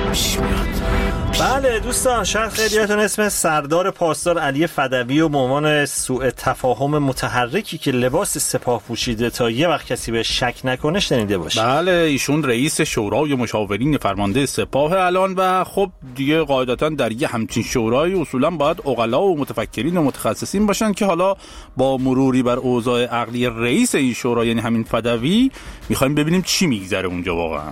پیش میاد. بله دوستان، شاید خیلیاتون اسم سردار پاسدار علی فدوی و به عنوان سوء تفاهم متحرکی که لباس سپاه پوشیده تا یه وقت کسی به شک نکنه شنیده باشه. بله، ایشون رئیس شورای مشاورین فرمانده سپاه الان و خب دیگه قاعدتا در یه همچین شورای اصولا باید عقلا و متفکرین و متخصصین باشن که حالا با مروری بر اوضاع عقلی رئیس این شورا یعنی همین فدوی میخوایم ببینیم چی میگذره اونجا واقعا.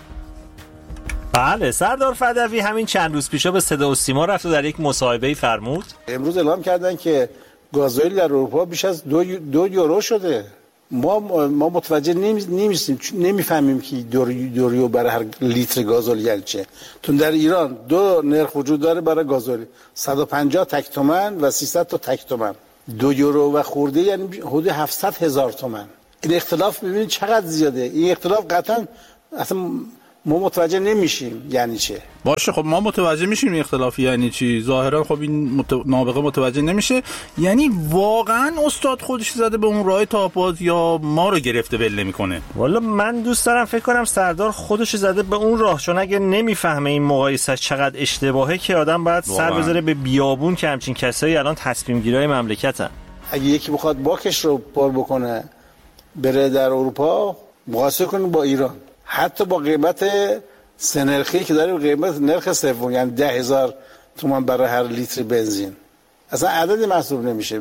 بله، سردار فدوی همین چند روز پیشا به صدا و سیما رفت و در یک مصاحبه‌ای فرمود امروز اعلام کردن که گازوئیل در اروپا بیش از 2 یورو شده. ما متوجه نمیشیم، نمیفهمیم که 2 یورو برای هر لیتر گازوئیل یعنی چه. تو در ایران 2 نرخ وجود داره برای گازوئیل، 150 تک تومن و 300 تا تک تومن. 2 یورو و خورده یعنی حدود 700,000 تومن. این اختلاف ببینید چقدر زیاده. این اختلاف قطعا اصلا ما متوجه نمیشیم یعنی چه. باشه، خب ما متوجه میشیم این اختلافی یعنی چی. ظاهرا خب این نابغه متوجه نمیشه. یعنی واقعا استاد خودش زده به اون راه تاپاز یا ما رو گرفته ول نمیکنه؟ والا من دوست دارم فکر کنم سردار خودش زده به اون راه، چون اگه نمیفهمه این مقایسه چقدر اشتباهه که آدم باید سر بذاره به بیابون که همچین کسایی الان تصمیم گیرای مملکتن. اگه یکی بخواد باکش رو پر بکنه بره در اروپا، مقایسه کنه با ایران، حتی با قیمت سنرخی که داره، قیمت نرخ سوم یعنی 10,000 تومان برای هر لیتر بنزین، اصلا عددی محسوب نمیشه.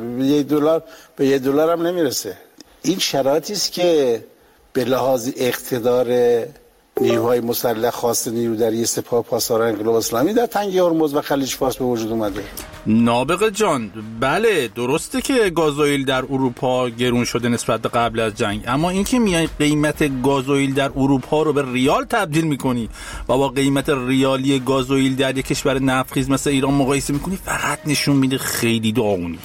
به $1 هم نمیرسه. این شرایطی است که به لحاظ اقتدار نیروهای مسلح خاص نیرودری سپاه پاسدار انقلاب اسلامی در تنگه هرمز و خلیج فارس به وجود اومده. نابغه جان، بله درسته که گازوئیل در اروپا گرون شده نسبت به قبل از جنگ، اما اینکه میای قیمت گازوئیل در اروپا رو به ریال تبدیل میکنی و با قیمت ریالی گازوئیل در یک کشور نفتخیز مثل ایران مقایسه میکنی، فقط نشون میده خیلی داغونی.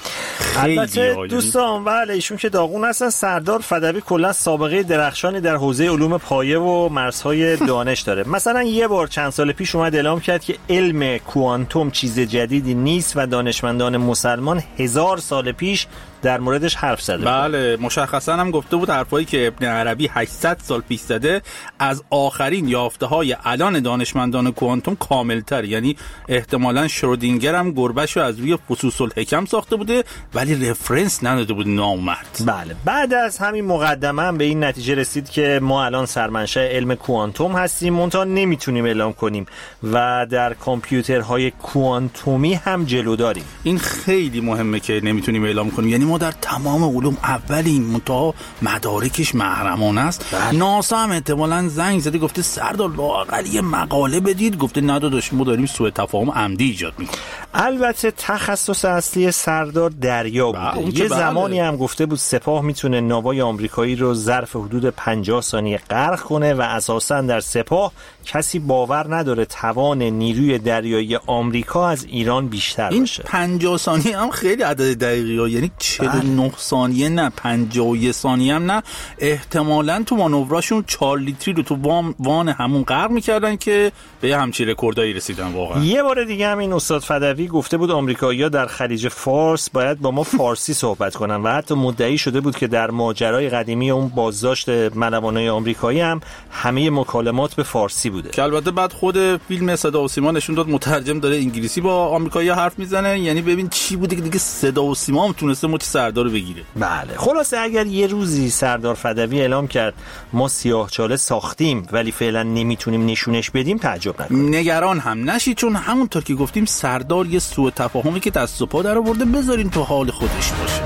البته دوستان، بله ایشون که داغون هستن. سردار فدوی کلا سابقه درخشانی در حوزه علوم پایه و مرزهای دانش داره. مثلا یه بار چند سال پیش اومد اعلام کرد که علم کوانتوم چیز جدیدی نیست و دانشمندان مسلمان 1000 سال پیش در موردش حرف زده. بله، مشخصا هم گفته بود حرفایی که ابن عربی 800 سال پیش زده از آخرین یافته‌های الان دانشمندان کوانتوم کامل‌تر. یعنی احتمالاً شرودینگر هم گربه‌شو از روی فصوص الحکم ساخته بوده ولی رفرنس نداده بود نامرد. بله، بعد از همین مقدمه هم به این نتیجه رسید که ما الان سرمنشأ علم کوانتوم هستیم، منتها نمیتونیم اعلام کنیم و در کامپیوترهای کوانتومی هم جلو داریم. این خیلی مهمه که نمیتونیم اعلام کنیم. یعنی ما در تمام علوم اولیم، منتها مدارکش محرمانه است. ناسا هم احتمالاً زنگ زده گفته سردار لااقل یه مقاله بدید، گفته نداداش ما داریم سوء تفاهم عمدی ایجاد میکنیم. البته تخصص اصلی سردار دریا بوده. یه زمانی هم گفته بود سپاه میتونه ناوای آمریکایی رو ظرف حدود 50 ثانیه غرق کنه و اساساً در سپاه کسی باور نداره توان نیروی دریایی آمریکا از ایران بیشتر باشه. این 50 ثانیه هم خیلی عدد دقیقیه، یعنی 49 ثانیه نه، 51 ثانیه هم نه. احتمالاً تو مانوراشون 4 لیتری رو تو وان همون غرق میکردن که به همچین رکوردایی رسیدن واقعا. یه بار دیگه هم این استاد فدوی گفته بود آمریکایی‌ها در خلیج فارس باید با ما فارسی صحبت کنن و حتی مدعی شده بود که در ماجرای قدیمی اون بازداشت ملوانای آمریکایی هم همه مکالمات به فارسی بوده. که البته بعد خود فیلم صدا و سیما نشون داد مترجم داره انگلیسی با آمریکایی‌ها حرف میزنه. یعنی ببین چی بوده که دیگه صدا و سیما هم تونسته مچ سردار رو بگیره. بله، خلاصه اگر یه روزی سردار فدوی اعلام کرد ما سیاه‌چاله ساختیم ولی فعلا نمیتونیم نشونش بدیم، تعجب نکنید. نگران هم نشید، چون همونطور که گفتیم سردار یه سوء تفاهمی که دست و پا در آورده، بذارین تو حال خودش باشه.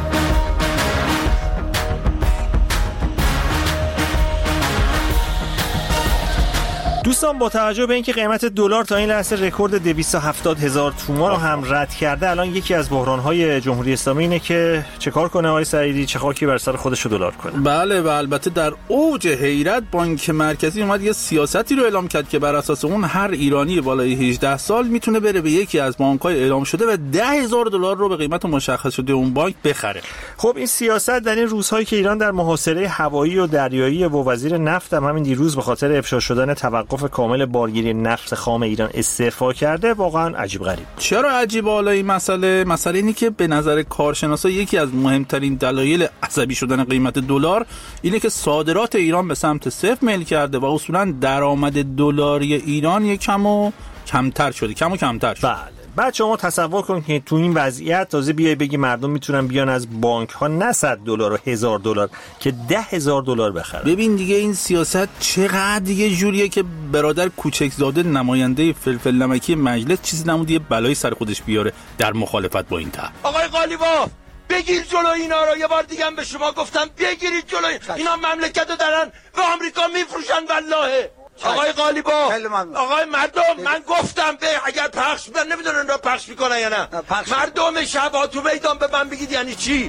دوستان، با توجه به اینکه قیمت دلار تا این لحظه رکورد 270,000 تومان رو هم رد کرده، الان یکی از بحران‌های جمهوری اسلامی اینه که چه کار کنه آقای سعیدی، چه خاکی بر سر خودش رو دلار کنه. بله، و البته در اوج حیرت بانک مرکزی اومد یه سیاستی رو اعلام کرد که بر اساس اون هر ایرانی بالای 18 سال میتونه بره به یکی از بانک‌های اعلام شده و $10,000 رو به قیمت مشخص شده اون بانک بخره. خب این سیاست در این روزهایی که ایران در محاصره هوایی و دریایی و وزیر نفت هم همین دیروز به خاطر افشا شدن توقف کامل بارگیری نفت خام ایران استعفا کرده، واقعا عجیب غریب. چرا عجیب؟ حالا این مسئله اینی که به نظر کارشناسا یکی از مهمترین دلایل عصبی شدن قیمت دلار اینه که صادرات ایران به سمت صفر میل کرده و اصولا درآمد دلاری ایران یکم کمتر شده، کم و کمتر شده. بله. بعد شما تصور کن که تو این وضعیت تازه بیای بگی مردم میتونن بیان از بانک ها نه $100 و $1000 که $10,000 بخرن. ببین دیگه این سیاست چقدر دیگه جوریه که برادر کوچکزاده نماینده فلفل نمکی مجلس چیزی نمود یه بلایی سر خودش بیاره در مخالفت با این طرح. آقای قالیباف بگیر جلو اینا رو، یه بار دیگه هم به شما گفتم بگیرید جلو اینا، مملکت رو دارن به آمریکا میفروشن والله. آقای قالیباف، آقای مردم، من گفتم به اگر پخش من نمیدونن را پخش میکنن یا نه. مردم شبها تو میدان به من بگید یعنی چی؟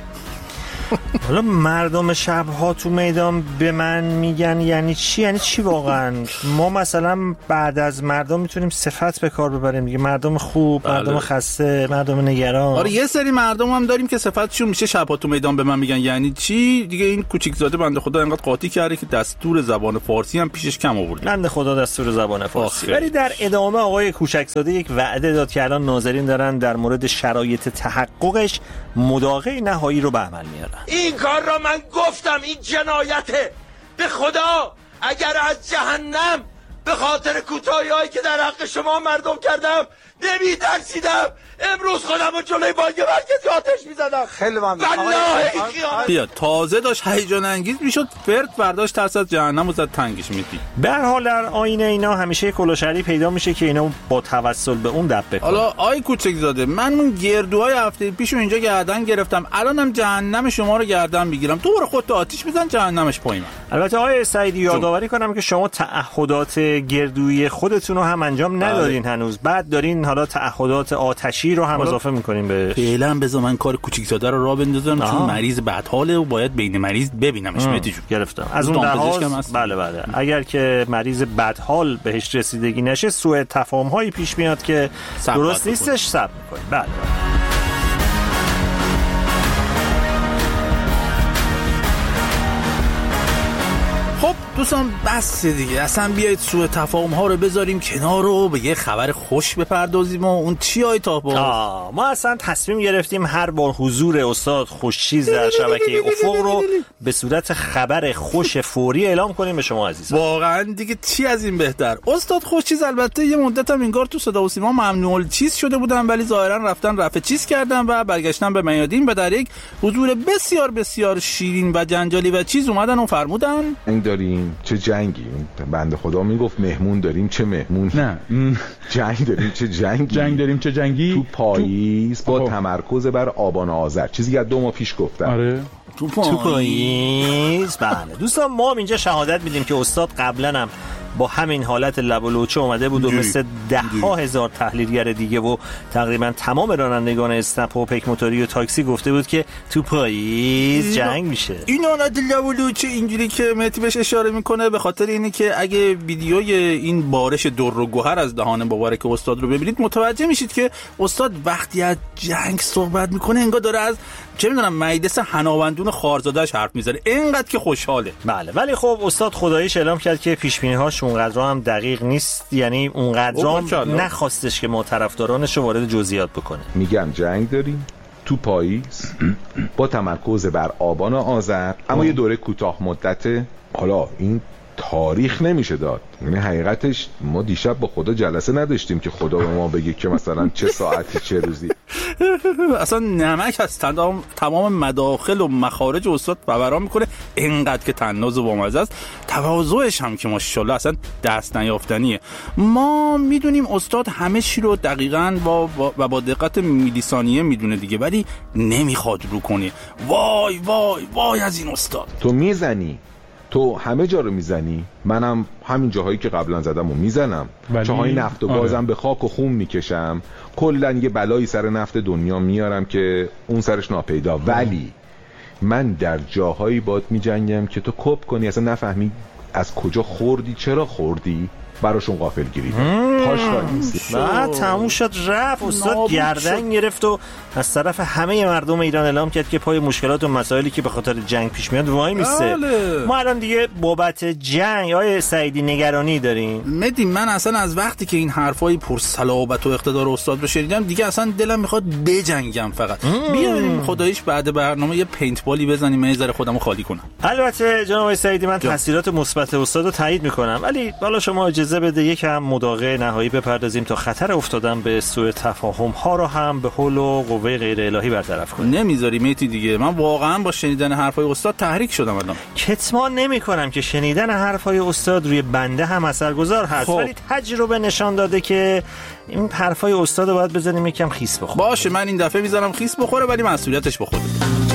حالا مردم شبها تو میدان به من میگن یعنی چی؟ یعنی چی واقعا؟ ما مثلا بعد از مردم میتونیم صفت به کار ببریم دیگه، مردم خوب، بله. مردم خسته، مردم نگران. آره یه سری مردم هم داریم که صفتشون میشه شبها تو میدان به من میگن یعنی چی دیگه. این کوچیکزاده بنده خدا انقدر قاطی کرده که دستور زبان فارسی هم پیشش کم آورد. بنده خدا دستور زبان فارسی. ولی در ادامه آقای کوچکزاده یک وعده داد که الان ناظرین دارن در مورد شرایط تحققش مداقه نهایی رو به عمل میارن. این کار را من گفتم، این جنایته. به خدا اگر از جهنم به خاطر کوتاهی‌هایی که در حق شما مردم کردم نمی‌ترسیدم، امروز خودم رو جلوی بانک مرکزی آتش می‌زدم. خیلی ممنون. والله خیانت. بیا تازه داشت هیجان انگیز میشد، فرد برداشت ترس از جهنم و زد تنگش میدی. به هر حال در آینه اینا همیشه کلوشری پیدا میشه که اینا با توسل به اون دب بکنن. حالا آی کوچکزاده من اون گردوهای هفته پیشو اینجا گردن گرفتم، الانم جهنم شما رو گردن میگیرم، تو برو خودت آتیش بزن جهنمش پایین. البته آقای سعیدی یادآوری کنم که شما تعهدات گردویی خودتون رو هم انجام ندادین هنوز، بعد دارین حالا تعهدات آتشی رو هم اضافه میکنین به فعلا. بذار من کار کوچیکزاده رو راه بندازم چون مریض بدحاله و باید بین مریض ببینمش. مهدی جون گرفتم از اون لحاظ. بله اگر که مریض بدحال بهش رسیدگی نشه سوء تفاهم هایی پیش میاد که درست نیستش، صبر میکنین. بله خب دوستان بس دیگه، اصلا بیایید سوء تفاهم ها رو بذاریم کنار رو به یه خبر خوش بپردازیم. و اون چی های تاپا؟ ما اصلا تصمیم گرفتیم هر بار حضور استاد خوشچیز در شبکه افق رو به صورت خبر خوش فوری اعلام کنیم به شما عزیزان. واقعا دیگه چی از این بهتر. استاد خوشچیز البته یه مدت هم انگار تو صدا و سیما ممنوع الچیز شده بودن، ولی ظاهرا رفتن رفع چیز کردن و برگشتن به میادین و در یک حضور بسیار بسیار شیرین و جنجالی و چیز اومدن و فرمودن داریم چه جنگی. بنده خدا میگفت مهمون داریم چه مهمون، نه جنگ داریم چه جنگی. جنگ داریم چه جنگی تو پاییز با تمرکز بر آبان آذر، چیزی که 2 ماه پیش گفتم. آره تو پاییز. بله دوستان ما هم اینجا شهادت میدیم که استاد قبلا هم با همین حالت لب و لوچه اومده بود و مثل 10,000 تحلیلگر دیگه و تقریبا تمام رانندگان اسنپ و پیک موتوری و تاکسی گفته بود که تو پاییز جنگ میشه. این حالت لب و لوچه اینجوری که مهدی بهش اشاره میکنه به خاطر اینه که اگه ویدیوی این بارش در و گوهر از دهان مبارک استاد رو ببینید متوجه میشید که استاد وقتی از جنگ صحبت میکنه انگار داره از چه میدونم مجلس حناوندون خارزاده‌اش حرف میزنه، اینقدر که خوشحاله. بله ولی خب استاد خداییش اعلام کرد که پیش بینی‌هاش اونقدر هم دقیق نیست، یعنی اونقدر هم نخواستش که ما طرفدارانش رو وارد جزئیات بکنه. میگم جنگ داریم تو پاییز با تمرکز بر آبان آذر، اما یه دوره کوتاه مدته. حالا این تاریخ نمیشه داد، یعنی حقیقتش ما دیشب با خدا جلسه نداشتیم که خدا به ما بگه که مثلا چه ساعتی چه روزی. اصلا نمک از تمام مداخل و مخارج استاد فوران میکنه، اینقدر که طناز و بامزه است. تواضعش هم که ماشاءالله اصلا دست نیافتنیه. ما میدونیم استاد همه چی رو دقیقاً با دقت میلی‌ثانیه میدونه دیگه، ولی نمیخواد رو کنه. وای وای وای از این استاد. تو میزنی، تو همه جا رو میزنی، منم همین جاهایی که قبلا زدم رو میزنم، چاهای نفت و گازم به خاک و خون میکشم، کلن یه بلایی سر نفت دنیا میارم که اون سرش ناپیدا. ولی من در جاهایی باد میجنگم که تو کپ کنی، اصلا نفهمی از کجا خوردی، چرا خوردی، براشون غافلگیری بعد تموم شد رفت. استاد گردن گرفت و از طرف همه مردم ایران اعلام کرد که پای مشکلات و مسائلی که به خاطر جنگ پیش میاد وای میسته. ما الان دیگه بابت جنگ آیه سعیدی نگرانی داریم. مهدی من اصلا از وقتی که این حرفای پرصلابت و اقتدار استاد رو شنیدم دیگه اصلا دلم میخواد بجنگم. فقط بیایم خداییش بعد برنامه یه پینت بالی بزنیم من یه ذره خودمو خالی کنم. البته جناب سعیدی من تاثیرات مثبت استاد رو تایید میکنم، ولی حالا شما اجازه اجازه بده یکم مداقه نهایی بپردازیم تا خطر افتادن به سوء تفاهم ها رو هم به حول و قوه غیر الهی برطرف کنیم. نمیذاری میتی دیگه، من واقعا با شنیدن حرفای استاد تحریک شدم الان. کتمان نمی‌کنم که شنیدن حرفای استاد روی بنده هم اثرگذار هست، ولی تجربه نشان داده که این حرفای استاد رو باید بزنیم یکم خیس بخوره. باشه من این دفعه میذارم خیس بخوره، ولی مسئولیتش به خودت.